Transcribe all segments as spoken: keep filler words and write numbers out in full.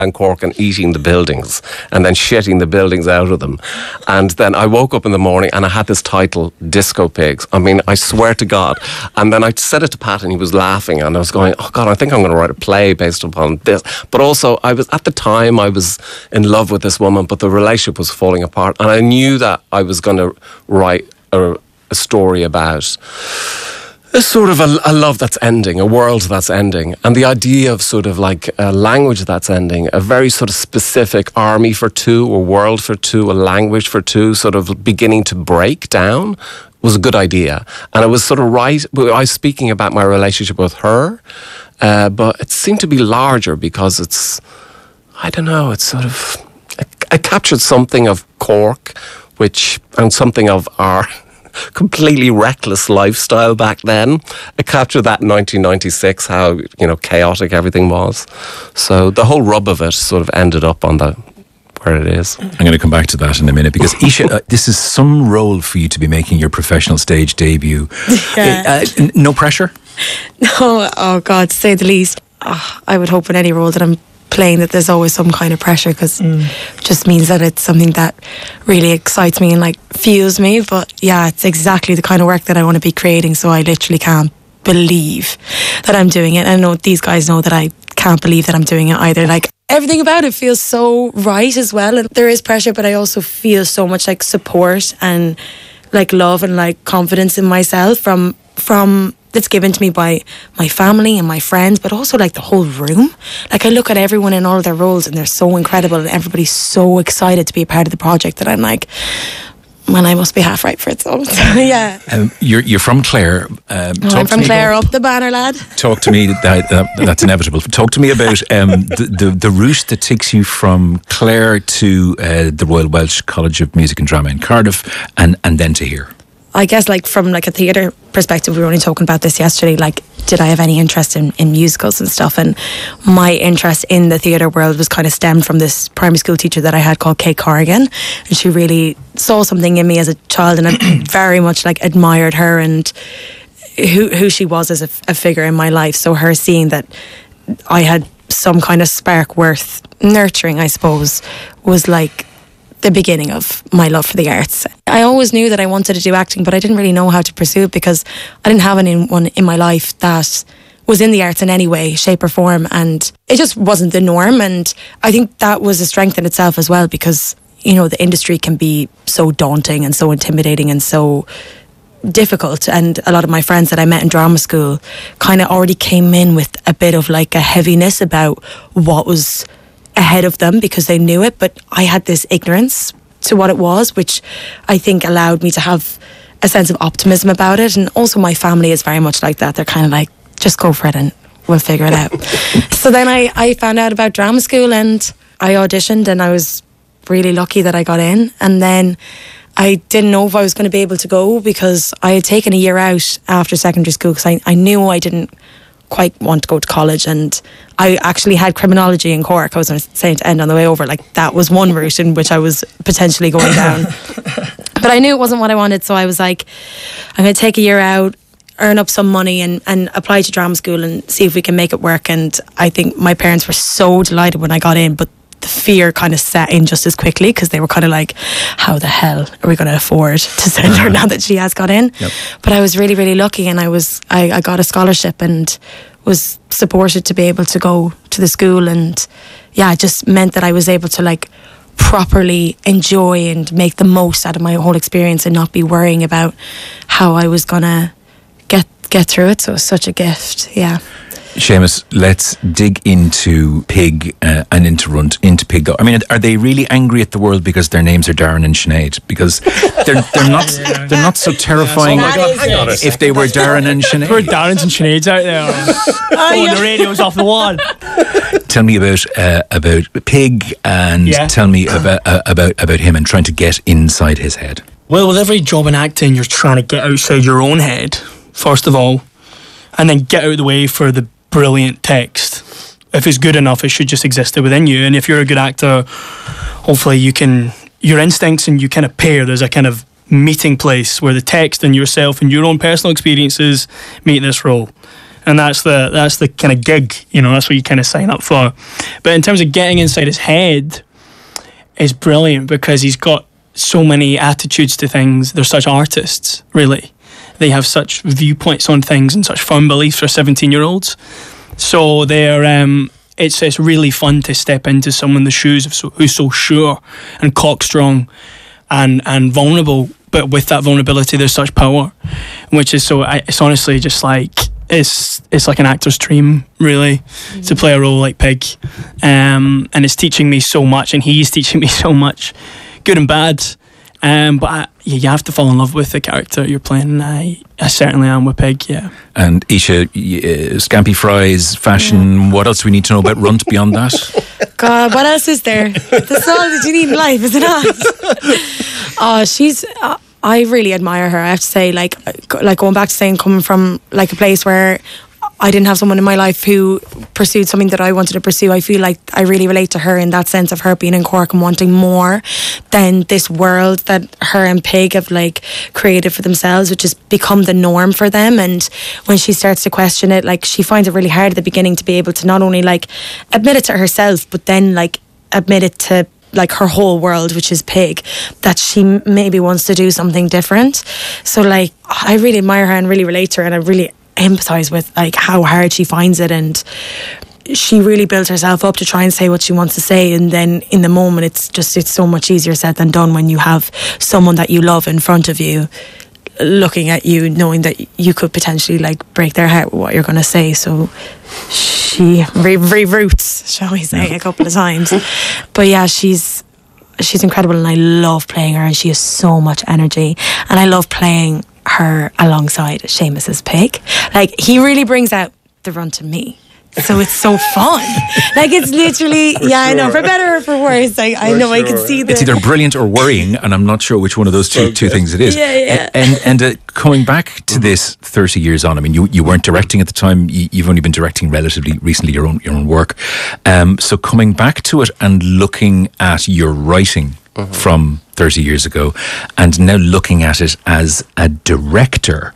and Cork and eating the buildings and then shitting the buildings out of them. And then I woke up in the morning and I had this title, Disco Pigs. I mean, I swear to God. And then I said it to Pat and he was laughing and I was going, oh God, I think I'm going to write a play based upon this. But also, I was at the time, I was in love with this woman, but the relationship was falling apart. And I knew that I was going to write a, a story about a sort of a, a love that's ending, a world that's ending, and the idea of sort of like a language that's ending, a very sort of specific army for two, a world for two, a language for two, sort of beginning to break down was a good idea. And it was sort of right, I was speaking about my relationship with her, uh, but it seemed to be larger because it's, I don't know, it's sort of, it, it captured something of Cork, which, and something of our completely reckless lifestyle back then. It captured that in nineteen ninety-six, how, you know, chaotic everything was. So the whole rub of it sort of ended up on the where it is. I'm going to come back to that in a minute because Isha, uh, this is some role for you to be making your professional stage debut. Yeah. Uh, n- no pressure? No, oh God, to say the least. Oh, I would hope in any role that I'm playing that there's always some kind of pressure because mm. it just means that it's something that really excites me and like fuels me. But yeah, it's exactly the kind of work that I want to be creating, so I literally can't believe that I'm doing it. And I know these guys know that I can't believe that I'm doing it either. Like, everything about it feels so right as well, and there is pressure, but I also feel so much like support and like love and like confidence in myself from from that's given to me by my family and my friends, but also like the whole room. Like, I look at everyone in all of their roles and they're so incredible and everybody's so excited to be a part of the project that I'm like, well, I must be half right for it. So, yeah. Um, you're you're from Clare. Um, oh, I'm from Clare, up the banner, lad. Talk to me. That, that, that's inevitable. Talk to me about um, the, the the route that takes you from Clare to uh, the Royal Welsh College of Music and Drama in Cardiff, and and then to here. I guess, like, from like a theatre perspective, we were only talking about this yesterday, like, did I have any interest in, in musicals and stuff? And my interest in the theatre world was kind of stemmed from this primary school teacher that I had called Kate Corrigan, and she really saw something in me as a child, and I very much like admired her and who who she was as a, a figure in my life. So her seeing that I had some kind of spark worth nurturing, I suppose, was like the beginning of my love for the arts. I always knew that I wanted to do acting, but I didn't really know how to pursue it because I didn't have anyone in my life that was in the arts in any way, shape or form, and it just wasn't the norm. And I think that was a strength in itself as well, because, you know, the industry can be so daunting and so intimidating and so difficult, and a lot of my friends that I met in drama school kind of already came in with a bit of like a heaviness about what was ahead of them because they knew it, but I had this ignorance to what it was, which I think allowed me to have a sense of optimism about it. And also my family is very much like that. They're kind of like, just go for it and we'll figure it out. So then I, I found out about drama school and I auditioned, and I was really lucky that I got in. And then I didn't know if I was going to be able to go because I had taken a year out after secondary school because I, I knew I didn't quite want to go to college, and I actually had criminology in Cork. I was saying to end on the way over, like, that was one route in which I was potentially going down. But I knew it wasn't what I wanted, so I was like, I'm going to take a year out, earn up some money and, and apply to drama school and see if we can make it work. And I think my parents were so delighted when I got in, but the fear kind of set in just as quickly because they were kind of like, how the hell are we going to afford to send her now that she has got in? Yep. But I was really, really lucky, and I was I, I got a scholarship and was supported to be able to go to the school. And yeah, it just meant that I was able to like properly enjoy and make the most out of my whole experience and not be worrying about how I was going to get get through it. So it was such a gift, yeah. Seamus, let's dig into Pig uh, and into Runt, into Pig. I mean, are they really angry at the world because their names are Darren and Sinead? Because they're they're not they're not so terrifying Yeah, so if they were Darren and Sinead. Poor Darrens and Sineads out there. Oh, yeah. The radio's off the wall. Tell me about uh, about Pig, and Yeah. tell me about uh, about about him and trying to get inside his head. Well, with every job in acting, you're trying to get outside your own head, first of all, and then get out of the way for the brilliant text. If it's good enough, it should just exist within you. And if you're a good actor, hopefully you can, your instincts and you kind of pair, there's a kind of meeting place where the text and yourself and your own personal experiences meet this role. and that's the that's the kind of gig, you know, that's what you kind of sign up for. But in terms of getting inside his head, is brilliant because he's got so many attitudes to things. They're such artists, really. They have such viewpoints on things and such firm beliefs for seventeen-year-olds. So they're um, it's it's really fun to step into someone in the shoes of so, who's so sure and cockstrong and and vulnerable. But with that vulnerability, there's such power, which is so. It's honestly just like it's it's like an actor's dream, really, mm-hmm. to play a role like Pig, um, and it's teaching me so much, and he's teaching me so much, good and bad. Um, but I, yeah, you have to fall in love with the character you're playing. And I, I certainly am with Pig. Yeah. And Isha, uh, scampi fries, fashion. Yeah. What else do we need to know about Runt beyond that? God, what else is there? That's all that you need in life, is it not? Oh, she's. Uh, I really admire her. I have to say, like, like going back to saying, coming from like a place where I didn't have someone in my life who pursued something that I wanted to pursue. I feel like I really relate to her in that sense of her being in Cork and wanting more than this world that her and Pig have like created for themselves, which has become the norm for them. And when she starts to question it, like she finds it really hard at the beginning to be able to not only like admit it to herself, but then like admit it to like her whole world, which is Pig, that she maybe wants to do something different. So like I really admire her and really relate to her, and I really empathise with like how hard she finds it, and she really builds herself up to try and say what she wants to say, and then in the moment it's just it's so much easier said than done when you have someone that you love in front of you looking at you, knowing that you could potentially like break their heart with what you're going to say. So she re- reroutes, shall we say, a couple of times. But yeah, she's she's incredible, and I love playing her, and she has so much energy, and I love playing her alongside Seamus's Pig. Like he really brings out the Runt in me. So it's so fun. Like it's literally, for yeah, sure. I know, for better or for worse. Like, I know sure. I can see that. It's either brilliant or worrying, and I'm not sure which one of those two, okay. two things it is. Yeah, yeah. And and uh, coming back to this thirty years on, I mean, you, you weren't directing at the time. You, you've only been directing relatively recently your own your own work. Um, so coming back to it and looking at your writing mm-hmm. from thirty years ago, and now looking at it as a director.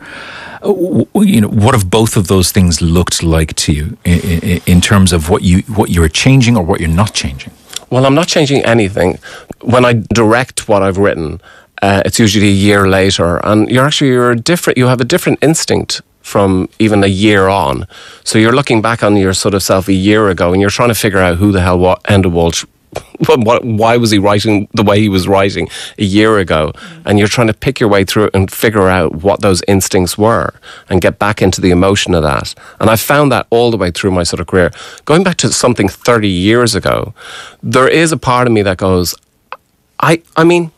You know, what have both of those things looked like to you in, in, in terms of what you what you're changing or what you're not changing? Well, I'm not changing anything. When I direct what I've written, uh, it's usually a year later, and you're actually you're different. You have a different instinct from even a year on. So you're looking back on your sort of self a year ago, and you're trying to figure out who the hell what Enda Walsh. What, why was he writing the way he was writing a year ago? And you're trying to pick your way through it and figure out what those instincts were and get back into the emotion of that. And I found that all the way through my sort of career. Going back to something thirty years ago, there is a part of me that goes, I, I mean,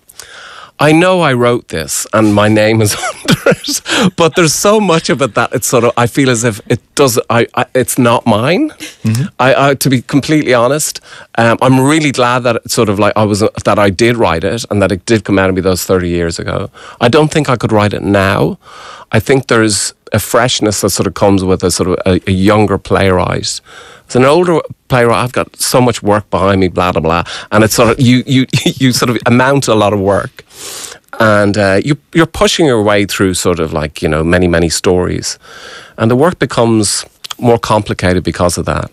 I know I wrote this and my name is under it, but there's so much of it that it's sort of, I feel as if it does, I, I it's not mine. Mm-hmm. I, I, to be completely honest, um, I'm really glad that it's sort of like I was, that I did write it and that it did come out of me those thirty years ago. I don't think I could write it now. I think there's a freshness that sort of comes with a sort of a, a younger playwright. As an older playwright, I've got so much work behind me, blah, blah, blah. And it's sort of, you you you sort of amount a lot of work. And uh, you, you're pushing your way through sort of like, you know, many, many stories. And the work becomes more complicated because of that.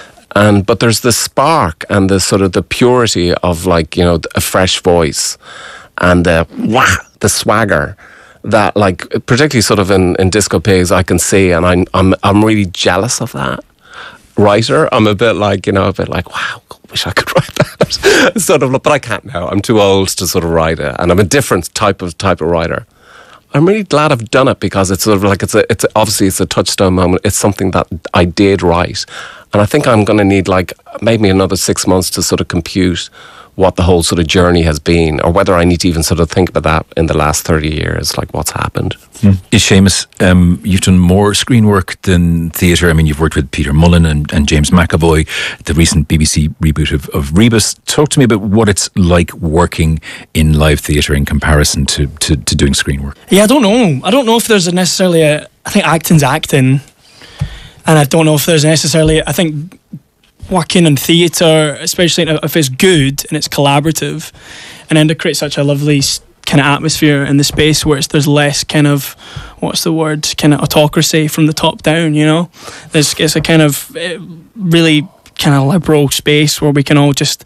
And but there's the spark and the sort of the purity of like, you know, a fresh voice and the wah, the swagger that like, particularly sort of in, in Disco Pigs, I can see, and I'm I'm I'm really jealous of that writer. I'm a bit like, you know, a bit like, wow, I wish I could write that. Sort of, but I can't now. I'm too old to sort of write it, and I'm a different type of type of writer. I'm really glad I've done it because it's sort of like it's a it's a, obviously it's a touchstone moment. It's something that I did write, and I think I'm going to need like maybe another six months to sort of compute what the whole sort of journey has been, or whether I need to even sort of think about that in the last thirty years, like what's happened. Mm. Is Seamus, um, you've done more screen work than theatre. I mean, you've worked with Peter Mullen and, and James McAvoy, the recent B B C reboot of, of Rebus. Talk to me about what it's like working in live theatre in comparison to, to, to doing screen work. Yeah, I don't know. I don't know if there's a necessarily a... I think acting's acting, and I don't know if there's necessarily... I think... working in theatre, especially if it's good and it's collaborative, and Enda creates such a lovely kind of atmosphere in the space where it's, there's less kind of, what's the word, kind of autocracy from the top down, you know? There's, it's a kind of uh, really kind of liberal space where we can all just